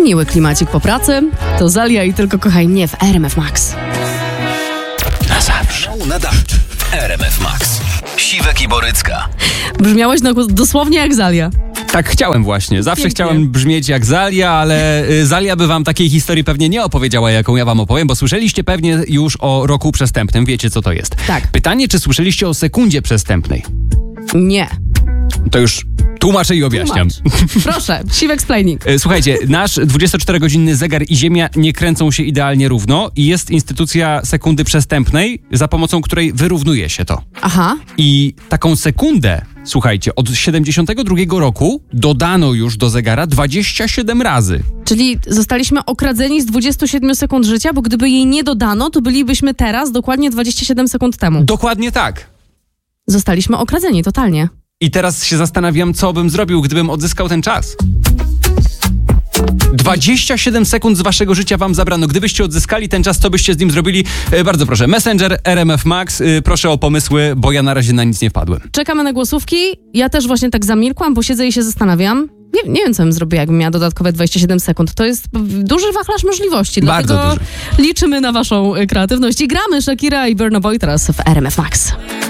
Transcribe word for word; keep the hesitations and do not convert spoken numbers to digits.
Miły klimacik po pracy. To Zalia i Tylko Kochaj Mnie w R M F Max. Na zawsze. Nadawczy w R M F Max. Siwek i Borycka. Brzmiałeś no, dosłownie jak Zalia. Tak chciałem właśnie. Zawsze Pięknie. chciałem brzmieć jak Zalia, ale y, Zalia by wam takiej historii pewnie nie opowiedziała, jaką ja wam opowiem, bo słyszeliście pewnie już o roku przestępnym. Wiecie, co to jest. Tak. Pytanie, czy słyszeliście o sekundzie przestępnej? Nie. To już tłumaczę i objaśniam. Tłumacz. Proszę, Siwek explaining. Y, Słuchajcie, nasz dwudziestoczterogodzinny zegar i Ziemia nie kręcą się idealnie równo i jest instytucja sekundy przestępnej, za pomocą której wyrównuje się to. Aha. I taką sekundę, słuchajcie, od siedemdziesiątego drugiego roku dodano już do zegara dwadzieścia siedem razy. Czyli zostaliśmy okradzeni z dwudziestu siedmiu sekund życia, bo gdyby jej nie dodano, to bylibyśmy teraz dokładnie dwadzieścia siedem sekund temu. Dokładnie tak. Zostaliśmy okradzeni totalnie. I teraz się zastanawiam, co bym zrobił, gdybym odzyskał ten czas. dwadzieścia siedem sekund z waszego życia wam zabrano. Gdybyście odzyskali ten czas, co byście z nim zrobili? E, bardzo proszę. Messenger, R M F Max, e, proszę o pomysły, bo ja na razie na nic nie wpadłem. Czekamy na głosówki. Ja też właśnie tak zamilkłam, bo siedzę i się zastanawiam. Nie, nie wiem, co bym zrobiła, jakbym miała dodatkowe dwadzieścia siedem sekund. To jest duży wachlarz możliwości. Bardzo dlatego duży. liczymy na waszą kreatywność. I gramy Shakira i Burna Boy teraz w R M F Max.